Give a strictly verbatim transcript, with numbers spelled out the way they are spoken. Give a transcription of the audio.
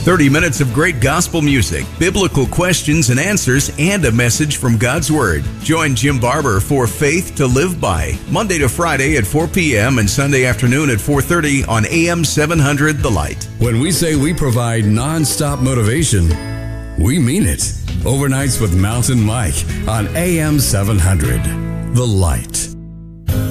thirty minutes of great gospel music, biblical questions and answers, and a message from God's Word. Join Jim Barber for Faith to Live By, Monday to Friday at four p.m. and Sunday afternoon at four thirty on A M seven hundred The Light. When we say we provide non-stop motivation, we mean it. Overnights with Mountain Mike on A M seven hundred The Light.